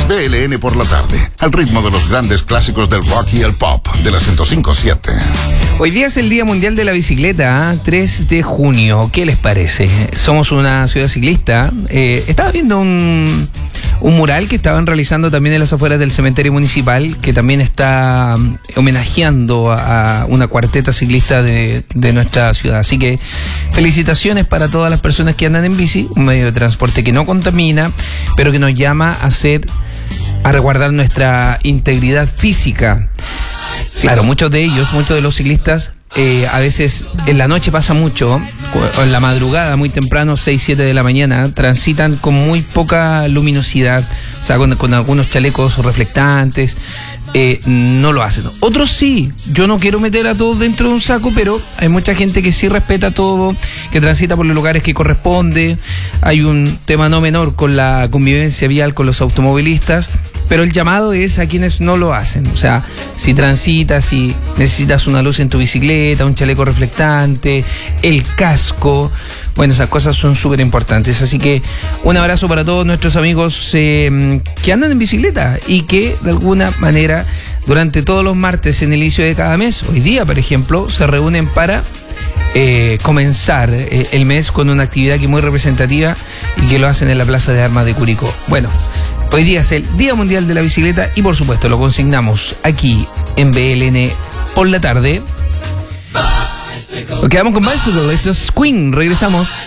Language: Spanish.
Es BLN por la tarde, al ritmo de los grandes clásicos del rock y el pop de la 105.7. Hoy día es el Día Mundial de la Bicicleta, 3 de junio. ¿Qué les parece? Somos una ciudad ciclista. Estaba viendo un mural que estaban realizando también en las afueras del cementerio municipal, que también está homenajeando a una cuarteta ciclista de nuestra ciudad. Así que felicitaciones para todas las personas que andan en bici, un medio de transporte que no contamina, pero que nos llama a resguardar nuestra integridad física. Claro, muchos de los ciclistas, a veces en la noche pasa mucho, o en la madrugada, muy temprano, 6, 7 de la mañana, transitan con muy poca luminosidad, o sea, con algunos chalecos reflectantes, no lo hacen. Otros sí, yo no quiero meter a todos dentro de un saco, pero hay mucha gente que sí respeta todo, que transita por los lugares que corresponde. Hay un tema no menor con la convivencia vial con los automovilistas, pero el llamado es a quienes no lo hacen. O sea, si transitas, si necesitas una luz en tu bicicleta, un chaleco reflectante, el casco, bueno, esas cosas son súper importantes. Así que un abrazo para todos nuestros amigos que andan en bicicleta y que de alguna manera durante todos los martes en el inicio de cada mes, hoy día por ejemplo, se reúnen para comenzar el mes con una actividad que es muy representativa y que lo hacen en la Plaza de Armas de Curicó. Bueno, hoy día es el Día Mundial de la Bicicleta y por supuesto lo consignamos aquí en BLN por la tarde. Nos quedamos con Bicycle, esto es Queen, regresamos.